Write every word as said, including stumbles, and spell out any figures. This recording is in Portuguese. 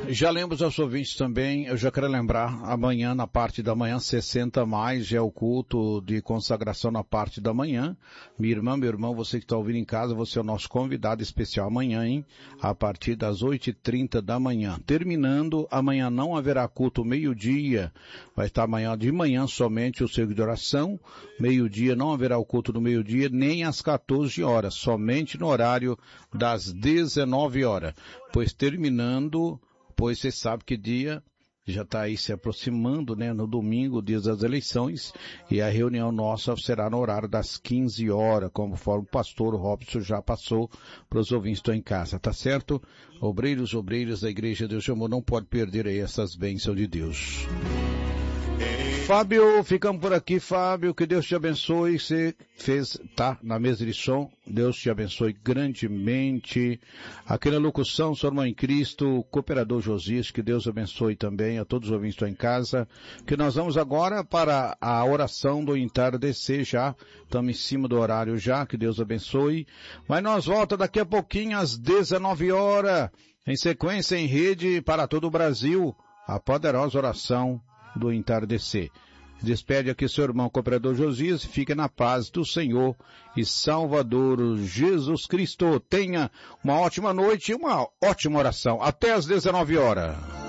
Já lembro aos ouvintes também, eu já quero lembrar, amanhã, na parte da manhã, sessenta mais, já é o culto de consagração na parte da manhã. Minha irmã, meu irmão, você que está ouvindo em casa, você é o nosso convidado especial amanhã, hein? A partir das oito e trinta da manhã. Terminando, amanhã não haverá culto meio-dia, vai estar amanhã de manhã somente o serviço de oração. Meio-dia não haverá o culto do meio-dia, nem às quatorze horas, somente no horário das dezenove horas. Pois terminando, pois você sabe que dia já está aí se aproximando, né? No domingo, dia das eleições, e a reunião nossa será no horário das quinze horas, conforme o pastor Robson já passou para os ouvintes que estão em casa, tá certo? Obreiros, obreiras da Igreja de Deus de Amor, não pode perder aí essas bênçãos de Deus. Fábio, ficamos por aqui, Fábio, que Deus te abençoe, você fez, tá, na mesa de som, Deus te abençoe grandemente. Aqui na locução, sua irmã em Cristo, cooperador Josias, que Deus abençoe também a todos os ouvintes que estão em casa, que nós vamos agora para a oração do entardecer já, estamos em cima do horário já, que Deus abençoe, mas nós volta daqui a pouquinho às dezenove horas, em sequência em rede para todo o Brasil, a poderosa oração do entardecer. Despede aqui seu irmão cooperador Josias, fica na paz do Senhor e Salvador Jesus Cristo. Tenha uma ótima noite e uma ótima oração. Até às dezenove horas.